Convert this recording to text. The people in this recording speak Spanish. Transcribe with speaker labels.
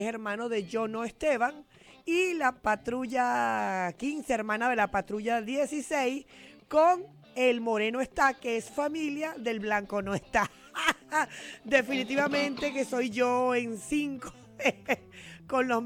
Speaker 1: hermano de Jono Esteban, y la patrulla 15, hermana de la patrulla 16, con el moreno está, que es familia del blanco no está. Definitivamente que soy yo en 5 con los